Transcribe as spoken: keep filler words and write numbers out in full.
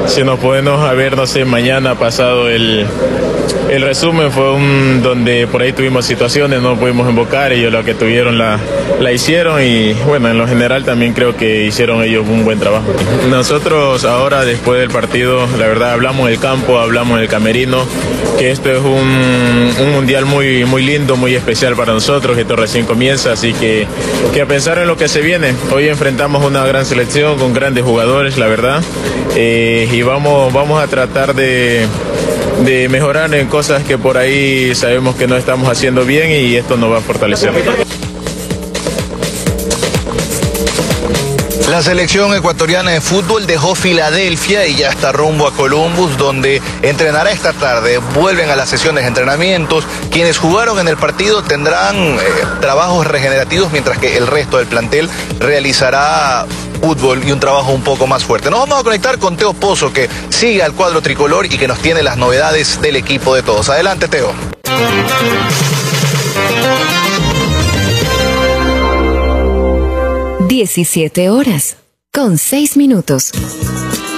si nos podemos a ver, no sé, mañana pasado el, el resumen fue un donde por ahí tuvimos situaciones, no pudimos invocar, ellos lo que tuvieron la, la hicieron y bueno, en lo general también creo que hicieron ellos un buen trabajo. Nosotros ahora después del partido, la verdad hablamos del campo, hablamos del camerino, que esto es un, un mundial muy, muy lindo, muy especial para nosotros, que esto recién comienza, así que, que a pensar en lo que se viene. Hoy enfrentamos una gran selección con grandes jugadores, la verdad, eh, y vamos, vamos a tratar de, de mejorar en cosas que por ahí sabemos que no estamos haciendo bien y esto nos va a fortalecer. La selección ecuatoriana de fútbol dejó Filadelfia y ya está rumbo a Columbus, donde entrenará esta tarde. Vuelven a las sesiones de entrenamientos. Quienes jugaron en el partido tendrán eh, trabajos regenerativos, mientras que el resto del plantel realizará fútbol y un trabajo un poco más fuerte. Nos vamos a conectar con Teo Pozo, que sigue al cuadro tricolor y que nos tiene las novedades del equipo de todos. Adelante, Teo. diecisiete horas, con seis minutos.